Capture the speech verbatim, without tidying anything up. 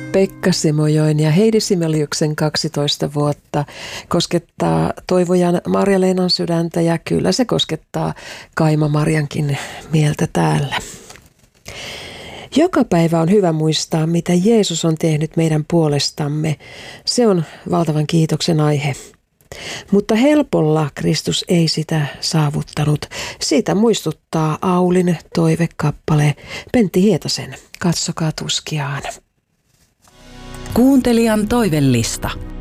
Pekka Simojoen ja Heidi Simeliuksen kaksitoista vuotta koskettaa Toivojan Marja-Leenan sydäntä ja kyllä se koskettaa Kaima Marjankin mieltä täällä. Joka päivä on hyvä muistaa, mitä Jeesus on tehnyt meidän puolestamme. Se on valtavan kiitoksen aihe. Mutta helpolla Kristus ei sitä saavuttanut. Siitä muistuttaa Aulin toivekappale Pentti Hietasen Katsokaa tuskiaan. Kuuntelijan toivellista.